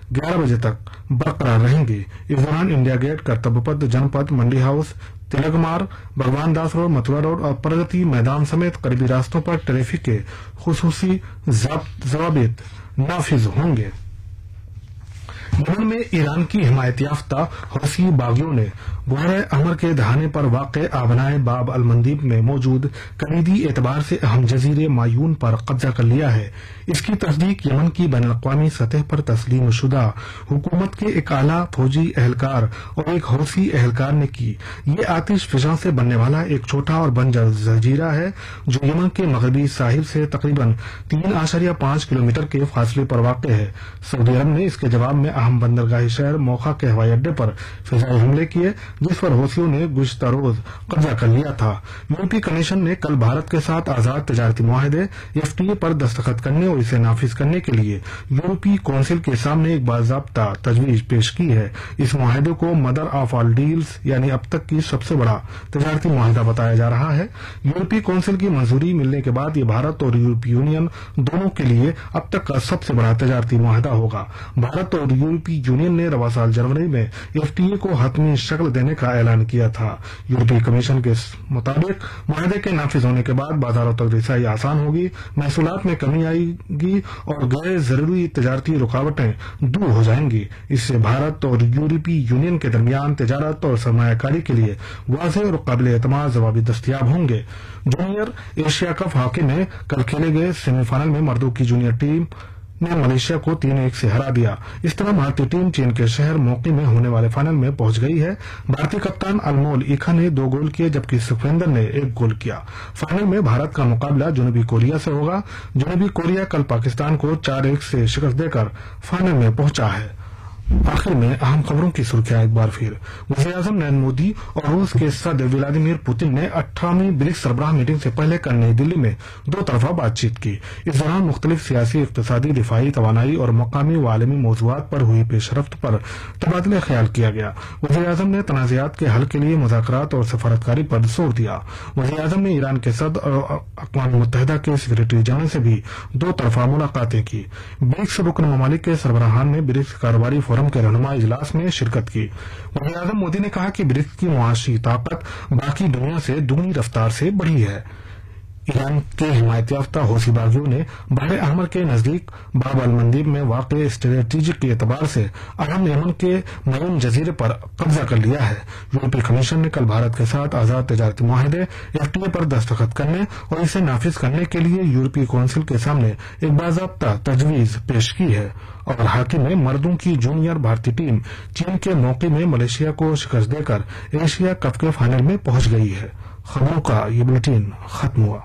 11 बजे तक बरकरार रहेंगी। इस दौरान इंडिया गेट, कर्तव्य पथ, जनपथ, मंडी हाउस, तिलक मार्ग, भगवान दास रोड, मथुरा रोड और प्रगति मैदान समेत करीबी रास्तों पर ट्रैफिक के खुसूसी ज़वाबित नाफिज होंगे। यमन में ईरान की हिमायत याफ्ता हौसी बागियों ने बहर अहमर के दहाने पर वाक़ आबनाए बाब अल मंदीब में मौजूद कलीदी एतबार से अहम जजीरे मायून पर कब्जा कर लिया है। इसकी तस्दीक यमन की बैनुल-अक़वामी सतह पर तस्लीम शुदा हुकूमत के एक आला फौजी एहलकार और एक हौसी एहलकार ने की। ये आतिश फिजा से बनने वाला एक छोटा और बंजर जजीरा है जो यमन के मगरबी साहिल से तकरीबन 3.5 किलोमीटर के फासले पर वाक़ है। सऊदी अरब ने इसके जवाब में अहम बंदरगाही शहर मोखा के हवाई अड्डे पर फिजाई हमले किए, जिस पर हौसियों ने गुज़िश्ता रोज कब्जा कर लिया था। यूरोपीय कमीशन ने कल भारत के साथ आजाद तजारती मुआहदे FTA पर दस्तखत करने और इसे नाफिज करने के लिए यूरोपीय कौंसिल के सामने एक बाज़ाब्ता तजवीज पेश की है। इस मुआहदे को मदर ऑफ ऑल डील्स यानी अब तक की सबसे बड़ा तजारती मुआहदा बताया जा रहा है। यूरोपीय कौंसिल की मंजूरी मिलने के बाद ये भारत और यूरोपीय यूनियन दोनों के लिए अब तक का सबसे बड़ा तजारती मुआहदा होगा। भारत और यूरोपीय यूनियन ने रवा साल जनवरी में FTA को हतमी शक्ल देने का ऐलान किया था। यूरोपीय कमीशन के मुताबिक मुआहदे के नाफिज होने के बाद बाजारों तक रिसाई आसान होगी, महसूलात में कमी आएगी और गैर जरूरी तजारती रुकावटें दूर हो जाएंगी। इससे भारत और यूरोपीय यूनियन के दरमियान तजारत और सरमायाकारी के लिए वाज़ेह और काबिल एतमाद जवाब दस्तयाब होंगे। जूनियर एशिया कप हॉकी में कल खेले गए सेमीफाइनल में मर्दों की जूनियर टीम ने मलेशिया को 3-1 से हरा दिया। इस तरह भारतीय टीम चीन के शहर मोकी में होने वाले फाइनल में पहुंच गई है। भारतीय कप्तान अनमोल ईखा ने 2 गोल किए जबकि सुखविंदर ने 1 गोल किया। फाइनल में भारत का मुकाबला जनूबी कोरिया से होगा। जनूबी कोरिया कल पाकिस्तान को 4-1 से शिकस्त देकर फाइनल में पहुंचा है। आखिर में अहम खबरों की सुर्खियां एक बार फिर। वज़ीर-ए-आज़म नरेंद्र मोदी और रूस के सदर व्लादिमीर पुतिन ने 18वीं ब्रिक्स सरबराह मीटिंग से पहले कल नई दिल्ली में 2 तरफा बातचीत की। इस दौरान मुख्तलिफ सियासी, इक्तिसादी, दिफाई, तवानाई और मकामी व आलमी मौज़ूआत पर हुई पेशरफ्त पर तबादला ख्याल किया गया। वज़ीर-ए-आज़म ने तनाज़ात के हल के लिए मुज़ाकरात और सफारतकारी पर जोर दिया। वज़ीर-ए-आज़म ने ईरान के सदर और अक़वाम मुत्तहिदा के सेक्रेटरी जनरल से भी 2 तरफा मुलाकातें की। ब्रिक्स रुकन ममालिक के सरबराहान ने ब्रिक्स कारोबारी फोरम के रहनुमा इजलास में शिरकत की। वज़ीर-ए-आज़म मोदी ने कहा कि ब्रिक्स की मुआशी ताकत बाकी दुनिया से दुगनी रफ्तार से बढ़ी है। ईरान के हिमायत याफ्ता हौसी बागियों ने बहर अहमर के नजदीक बाब अल मंदीब में वाक़े स्ट्रेटेजिक के एतबार से अहम यमन के मयून जजीरे पर कब्जा कर लिया है। यूरोपीय कमीशन ने कल भारत के साथ आजाद तजारती मुआहदे FTA पर दस्तखत करने और इसे नाफिज करने के लिए यूरोपीय कौंसिल के सामने एक बाज़ाब्ता तजवीज पेश की है। और हॉकी में मर्दों की जूनियर भारतीय टीम चीन के मौके में मलेशिया को शिकस्त देकर एशिया कप के फाइनल में पहुंच गई है। खबरों का ये बुलेटिन खत्म हुआ।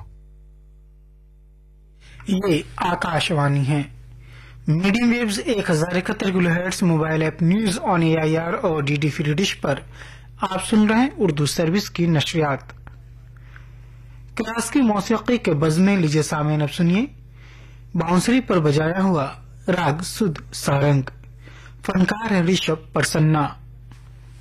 ये आकाशवाणी है। Medium waves 1071 kilohertz mobile app news on AIR और DD फ्री डिश पर आप सुन रहे हैं उर्दू सर्विस की नशरियात। क्लासिकी मौसीकी के बज़्म में लीजिए सामीन अब सुनिए बांसुरी पर बजाया हुआ राग सुध सारंग। फनकार है ऋषभ प्रसन्ना।